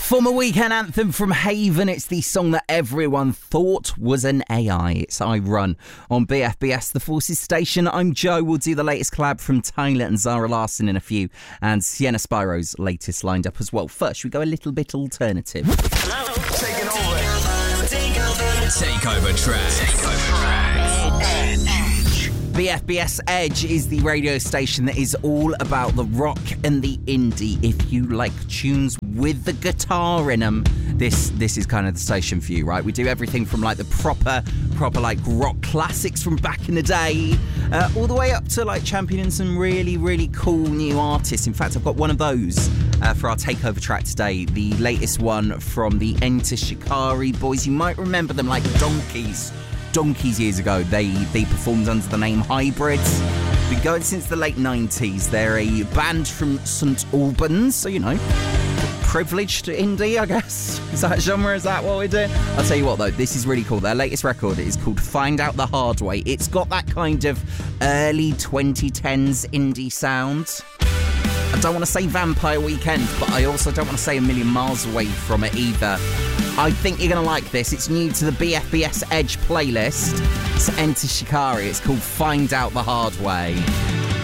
Former weekend anthem from Haven. It's the song that everyone thought was an AI. It's I Run on BFBS, the Forces station. I'm Joe. We'll do the latest collab from Tyler and Zara Larsson in a few, and Sienna Spiro's latest lined up as well. First, we go a little bit alternative. Hello. Taking over. Takeover track. BFBS Edge is the radio station that is all about the rock and the indie. If you like tunes with the guitar in them, this is kind of the station for you, right? We do everything from like the proper like rock classics from back in the day, all the way up to like championing some really, really cool new artists. In fact, I've got one of those for our takeover track today. The latest one from the Enter Shikari boys. You might remember them like Donkeys years ago. They performed under the name Hybrids. Been going since the late 90s. They're a band from St Albans, so you know, privileged indie, I guess. Is that genre? Is that what we're doing? I'll tell you what though, this is really cool. Their latest record is called Find Out the Hard Way. It's got that kind of early 2010s indie sound. I don't want to say Vampire Weekend, but I also don't want to say a million miles away from it either. I think you're going to like this. It's new to the BFBS Edge playlist. It's Enter Shikari. It's called Find Out the Hard Way.